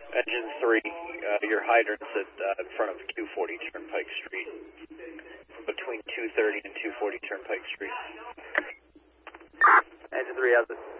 Engine 3, your hydrant's in front of 240 Turnpike Street, between 230 and 240 Turnpike Street. Engine 3, how's it?